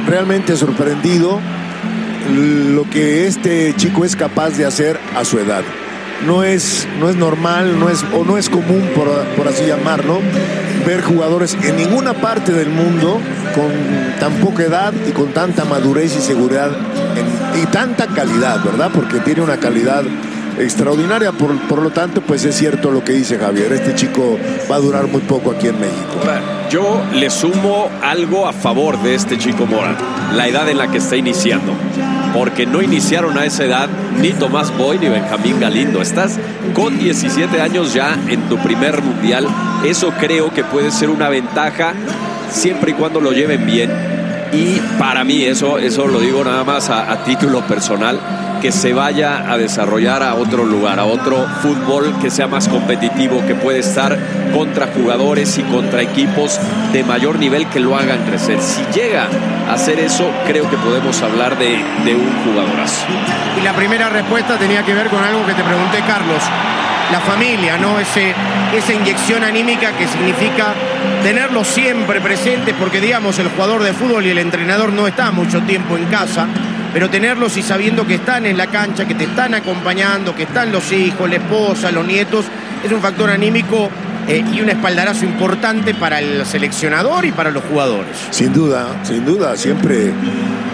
realmente sorprendido lo que este chico es capaz de hacer a su edad. No es normal, no es común, por así llamarlo, ver jugadores en ninguna parte del mundo con tan poca edad y con tanta madurez y seguridad y tanta calidad, ¿verdad? Porque tiene una calidad extraordinaria, por lo tanto, pues es cierto lo que dice Javier. Este chico va a durar muy poco aquí en México. Yo le sumo algo a favor de este chico Mora, la edad en la que está iniciando, porque no iniciaron a esa edad ni Tomás Boy ni Benjamín Galindo. Estás con 17 años ya en tu primer mundial. Eso creo que puede ser una ventaja siempre y cuando lo lleven bien. Y para mí eso lo digo nada más a título personal, que se vaya a desarrollar a otro lugar, a otro fútbol que sea más competitivo, que puede estar contra jugadores y contra equipos de mayor nivel que lo hagan crecer. Si llega a hacer eso, creo que podemos hablar de un jugadorazo. Y la primera respuesta tenía que ver con algo que te pregunté, Carlos. La familia, ¿no? Esa inyección anímica que significa tenerlos siempre presentes, porque digamos el jugador de fútbol y el entrenador no está mucho tiempo en casa, pero tenerlos y sabiendo que están en la cancha, que te están acompañando, que están los hijos, la esposa, los nietos, es un factor anímico y un espaldarazo importante para el seleccionador y para los jugadores. Sin duda, siempre